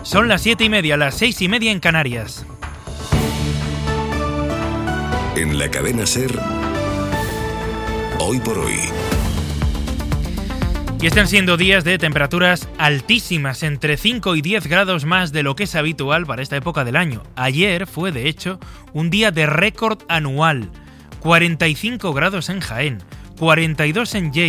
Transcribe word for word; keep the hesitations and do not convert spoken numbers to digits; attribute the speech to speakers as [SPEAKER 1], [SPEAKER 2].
[SPEAKER 1] Son las siete y media, las seis y media en Canarias.
[SPEAKER 2] En la cadena SER, Hoy por Hoy.
[SPEAKER 1] Y están siendo días de temperaturas altísimas, entre cinco y diez grados más de lo que es habitual para esta época del año. Ayer fue, de hecho, un día de récord anual. cuarenta y cinco grados en Jaén, cuarenta y dos en Lleida.